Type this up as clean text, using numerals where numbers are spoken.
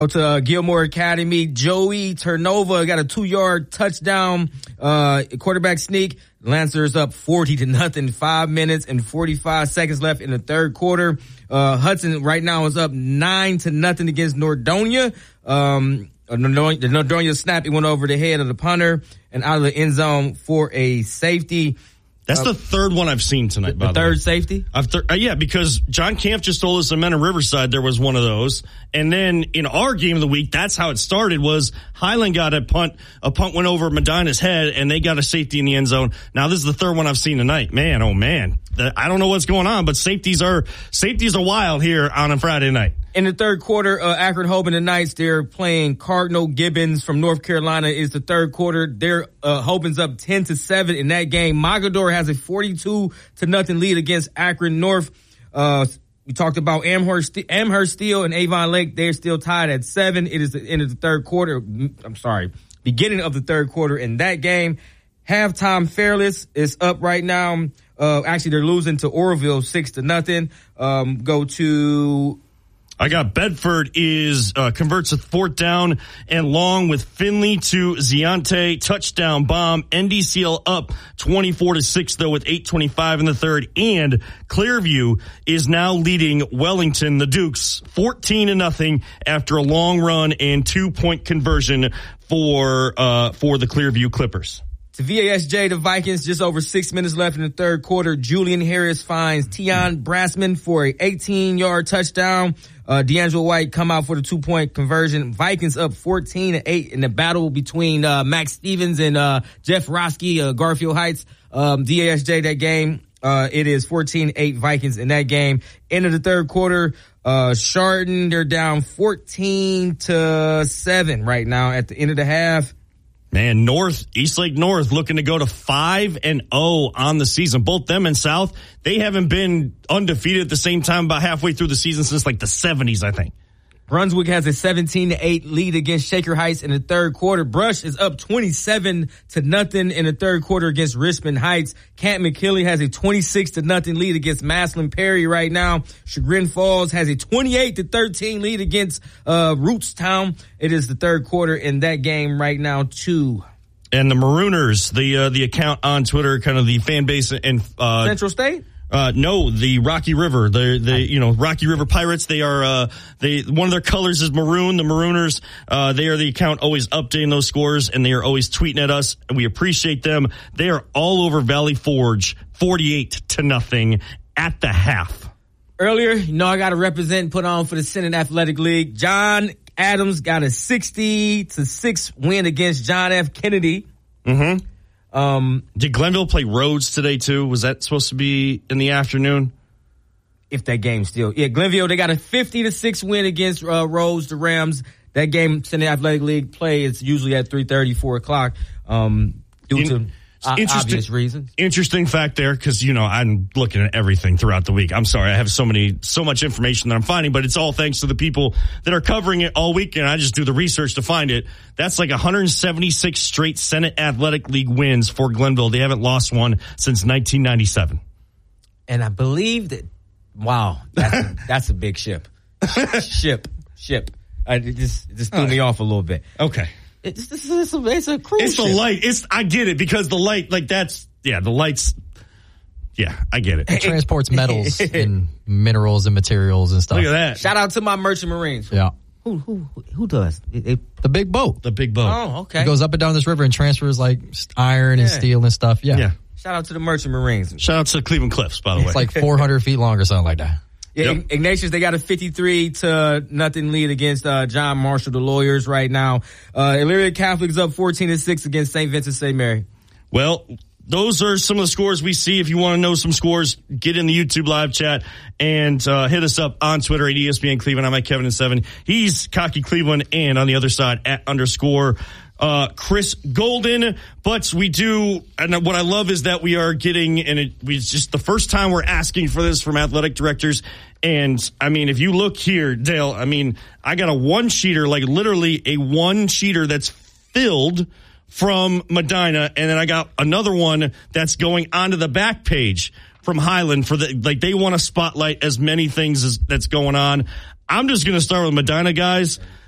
To Gilmore Academy, Joey Turnova got a 2-yard touchdown quarterback sneak. Lancers up 40-0, 5 minutes and 45 seconds left in the third quarter. Hudson right now is up 9-0 against Nordonia. The Nordonia snap, it went over the head of the punter and out of the end zone for a safety. That's the third one I've seen tonight, by the way. The third safety? Yeah, because John Camp just told us in Men of Riverside there was one of those. And then in our game of the week, that's how it started, was Highland got a punt went over Medina's head, and they got a safety in the end zone. Now, this is the third one I've seen tonight. Man, oh man. I don't know what's going on, but safeties are wild here on a Friday night. In the third quarter, Akron Hoban and Knights, they're playing Cardinal Gibbons from North Carolina. Is the third quarter. They're Hoban's up 10-7 in that game. Mogador has a 42-0 lead against Akron North. We talked about Amherst Steel and Avon Lake. They're still tied at 7. It is the end of the third quarter. Beginning of the third quarter in that game. Halftime Fairless is up right now. Actually, they're losing to Oroville 6-0. I got Bedford converts a 4th down and long with Finley to Ziante, touchdown bomb. NDCL up 24-6 though with 8:25 in the third, and Clearview is now leading Wellington, the Dukes, 14-0 after a long run and 2-point conversion for the Clearview Clippers. To VASJ, the Vikings, just over 6 minutes left in the third quarter. Julian Harris finds Tion Brassman for a 18-yard touchdown. D'Angelo White come out for the 2-point conversion. Vikings up 14-8 in the battle between Max Stevens and Jeff Roski, Garfield Heights. VASJ, that game, it is 14-8 Vikings in that game. End of the third quarter, Chardon, they're down 14-7 right now at the end of the half. Man, Eastlake North looking to go to 5-0 on the season. Both them and South, they haven't been undefeated at the same time about halfway through the season since like the 70s, I think. Brunswick has a 17-8 lead against Shaker Heights in the third quarter. Brush is up 27-0 in the third quarter against Richmond Heights. Camp McKinley has a 26-0 lead against Maslin Perry right now. Chagrin Falls has a 28-13 lead against Rootstown. It is the third quarter in that game right now too. And the Marooners, the account on Twitter, kind of the fan base and Central State? No, the Rocky River, Rocky River Pirates. They are, one of their colors is maroon. The Marooners, they are the account always updating those scores, and they are always tweeting at us, and we appreciate them. They are all over Valley Forge, 48-0 at the half. Earlier, I got to represent and put on for the Senate Athletic League. John Adams got a 60-6 win against John F. Kennedy. Mm-hmm. Did Glenville play Rhodes today too? Was that supposed to be in the afternoon? If that game still, Glenville, they got a 50-6 win against Rhodes, the Rams. That game, Senate Athletic League play, it's usually at 3:30, 4 o'clock, due to obvious reasons. Interesting fact there, because I'm looking at everything throughout the week. I'm sorry, I have so much information that I'm finding, but it's all thanks to the people that are covering it all week, and I just do the research to find it. That's like 176 straight Senate Athletic League wins for Glenville. They haven't lost one since 1997. And I believe that. Wow, that's a big ship. Ship. It just threw me off a little bit. Okay. It's a cruise It's ship. the light. I get it, because the light, the lights. Yeah, I get it. It transports metals and minerals and materials and stuff. Look at that. Shout out to my Merchant Marines. Yeah. Who does? The big boat. The big boat. Oh, okay. It goes up and down this river and transfers like iron and steel and stuff. Yeah. Shout out to the Merchant Marines. Shout out to the Cleveland Cliffs, by the way. It's like 400 feet long or something like that. Yeah, yep. Ignatius, they got a 53-0 lead against John Marshall, the Lawyers, right now. Elyria Catholic's up 14-6 against St. Vincent St. Mary. Well, those are some of the scores we see. If you want to know some scores, get in the YouTube live chat and hit us up on Twitter at ESPN Cleveland. I'm at Kevin7. He's Cocky Cleveland, and on the other side at _ Chris Golden. But we do, and what I love is that we are getting, and it's just the first time we're asking for this from athletic directors. And I mean, if you look here, Dale, I mean, I got a one-sheeter, like literally a one-sheeter that's filled from Medina, and then I got another one that's going onto the back page from Highland for they want to spotlight as many things as that's going on. I'm just going to start with Medina, guys.